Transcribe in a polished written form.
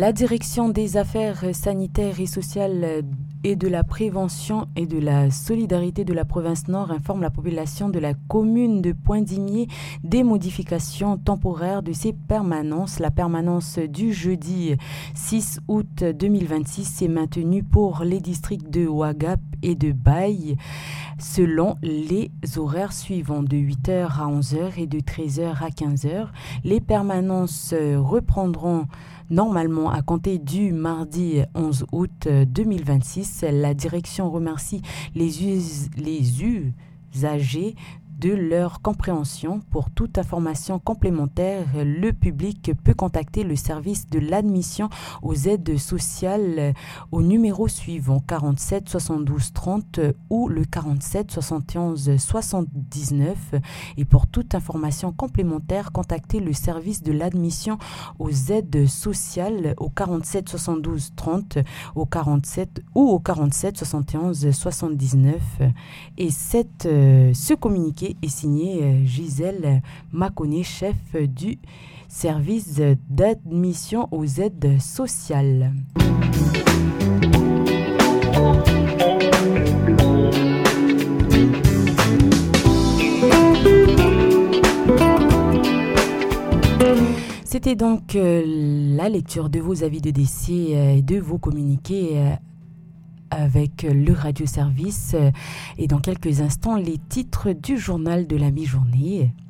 La direction des affaires sanitaires et sociales et de la prévention et de la solidarité de la province Nord informe la population de la commune de Poindimier des modifications temporaires de ses permanences. La permanence du jeudi 6 août 2026 est maintenue pour les districts de Ouagap et de Baye selon les horaires suivants de 8h à 11h et de 13h à 15h. Les permanences reprendront normalement à compter du mardi 11 août 2026. La direction remercie les usagers de leur compréhension. Pour toute information complémentaire, le public peut contacter le service de l'admission aux aides sociales au numéro suivant 47 72 30 ou le 47 71 79. Et pour toute information complémentaire, contactez le service de l'admission aux aides sociales au 47 72 30 au 47 ou au 47 71 79. Et ce communiqué est signé Gisèle Maconé, chef du service d'admission aux aides sociales. C'était donc la lecture de vos avis de décès et de vos communiqués avec le radioservice et dans quelques instants les titres du journal de la mi-journée.